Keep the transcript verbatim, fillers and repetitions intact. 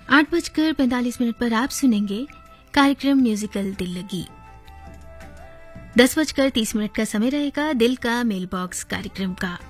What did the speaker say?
आठ बजकर पैंतालीस मिनट पर आप सुनेंगे कार्यक्रम म्यूजिकल दिल लगी। दस बजकर तीस मिनट का समय रहेगा दिल का मेल बॉक्स कार्यक्रम का।